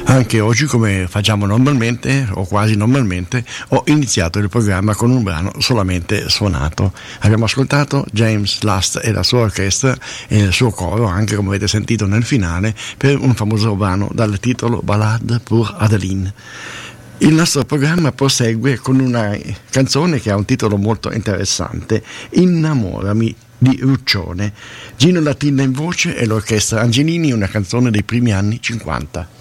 Anche oggi, come facciamo normalmente o quasi normalmente, ho iniziato il programma con un brano solamente suonato. Abbiamo ascoltato James Last e la sua orchestra e il suo coro, anche come avete sentito nel finale, per un famoso brano dal titolo Ballade pour Adeline. Il nostro programma prosegue con una canzone che ha un titolo molto interessante, Innamorami di Ruccione. Gino Latinna in voce e l'orchestra Angelini, una canzone dei primi anni 50.